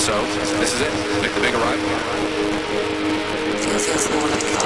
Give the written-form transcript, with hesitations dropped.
So, this is it. Make the big arrival. Feels more like